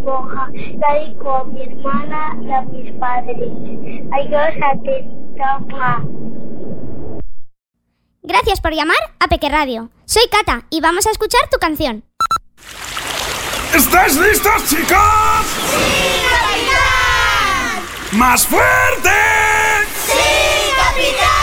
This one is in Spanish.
Esponja, la dedico a mi hermana y a mis padres. Adiós, atenta. Gracias por llamar a Peque Radio. Soy Cata y vamos a escuchar tu canción. ¿Estáis listos, chicos? ¡Sí, capitán! ¡Más fuerte! ¡Sí, capitán!